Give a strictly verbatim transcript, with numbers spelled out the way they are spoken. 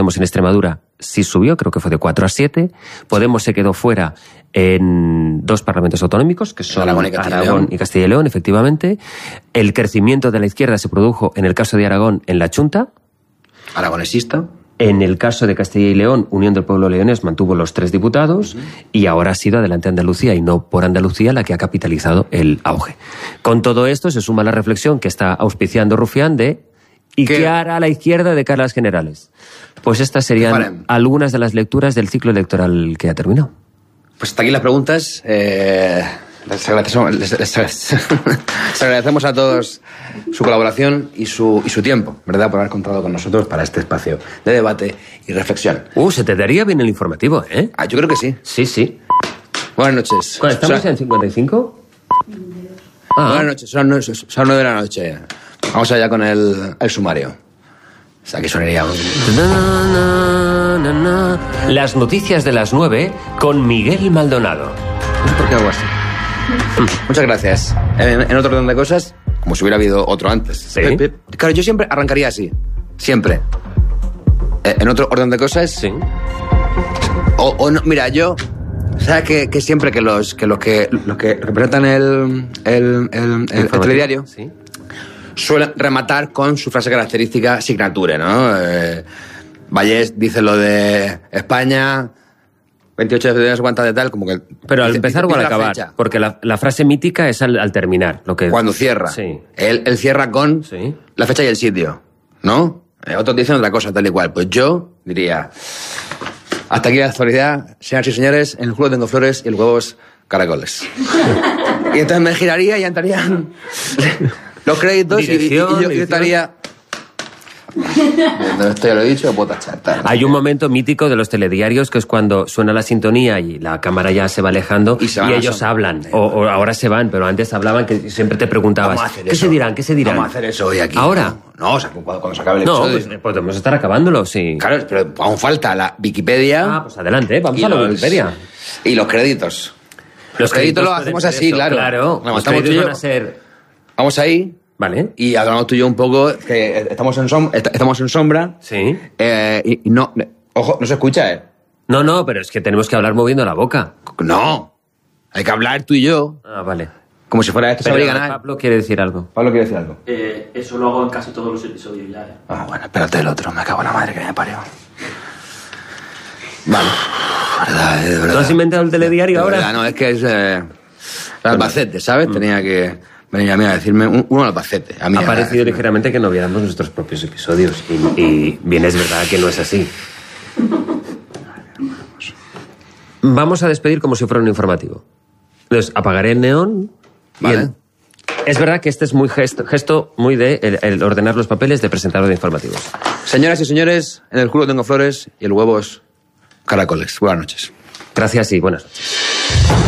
Podemos en Extremadura sí subió, creo que fue de cuatro a siete. Podemos se quedó fuera en dos parlamentos autonómicos, que son Aragón y Castilla, Aragón y Castilla y León, efectivamente. El crecimiento de la izquierda se produjo, en el caso de Aragón, en la Chunta. Aragonesista. En el caso de Castilla y León, Unión del Pueblo Leonés mantuvo los tres diputados, uh-huh. y ahora ha sido adelante Andalucía, y no por Andalucía, la que ha capitalizado el auge. Con todo esto se suma la reflexión que está auspiciando Rufián de ¿y qué, qué hará la izquierda de cara a las generales? Pues estas serían vale. algunas de las lecturas del ciclo electoral que ha terminado. Pues hasta aquí las preguntas. Eh, les, agradecemos, les, les, les agradecemos a todos su colaboración y su, y su tiempo, ¿verdad? Por haber contado con nosotros para este espacio de debate y reflexión. Uh, se te daría bien el informativo, ¿eh? Ah, yo creo que sí. Sí, sí. Buenas noches. ¿Cuál, ¿Estamos o sea, en cincuenta y cinco? Ah. Buenas noches, son nueve de la noche. Vamos allá con el, el sumario. O sea, que sonaría un... Las noticias de las nueve con Miguel Maldonado. No sé por qué hago así. Muchas gracias. En, en otro orden de cosas, como si hubiera habido otro antes. ¿Sí? Claro, yo siempre arrancaría así. Siempre. En otro orden de cosas... Sí. O, o no, mira, yo... ¿Sabes que, que siempre que los que, los que, los que representan el, el, el, el, el telediario... Sí. Suelen rematar con su frase característica signature, ¿no? Eh, Vallés dice lo de España, veintiocho de febrero, no sé cuánta de tal, como que... Pero al dice, empezar o al acabar, fecha. Porque la, la frase mítica es al, al terminar. Lo que... Cuando cierra. Sí. Él, él cierra con sí. la fecha y el sitio, ¿no? Eh, otros dicen otra cosa, tal y cual. Pues yo diría... Hasta aquí la actualidad, señoras y señores, en el culo tengo flores y el huevo es caracoles. Y entonces me giraría y entrarían... los créditos y, y, y yo, yo estaría... Esto ya lo he dicho, puedo tachar. Hay un momento mítico de los telediarios que es cuando suena la sintonía y la cámara ya se va alejando y, se y ellos son... hablan. O, o ahora se van, pero antes hablaban que siempre te preguntabas ¿qué eso. se dirán? ¿Qué se dirán? Vamos a hacer eso hoy aquí. ¿Ahora? No, no o sea, cuando, cuando se acabe el episodio. No, pues podemos estar acabándolo, sí. Claro, pero aún falta la Wikipedia. Ah, pues adelante, vamos a la los, Wikipedia. Y los créditos. Los, los créditos, créditos los hacemos así, eso, claro. Claro, los créditos van a ser... Vamos ahí... Vale. Y hablamos tú y yo un poco, que estamos en, som estamos en sombra. Sí. Eh, y, y no, ojo, no se escucha, ¿eh? No, no, pero es que tenemos que hablar moviendo la boca. No. Hay que hablar tú y yo. Ah, vale. Como si fuera esto pero se ganar. Pablo quiere decir algo. Pablo quiere decir algo. Eh, eso lo hago en casi todos los episodios ya, ¿eh? Ah, bueno, espérate el otro. Me cago en la madre que me parió. Vale. Verdad, de verdad. ¿Tú has inventado el telediario de ahora? Verdad, no, es que es... Eh, Albacete, ¿sabes? Mm. Tenía que... Venía a mí a decirme un, uno Albacete. A mí ha parecido ligeramente que no viéramos nuestros propios episodios. Y, y bien es verdad que no es así. Vamos a despedir como si fuera un informativo. Entonces, apagaré el neón. Vale. El... Es verdad que este es muy gesto, gesto muy de el, el ordenar los papeles de presentador de informativos. Señoras y señores, en el culo tengo flores y el huevo es caracoles. Buenas noches. Gracias y buenas noches.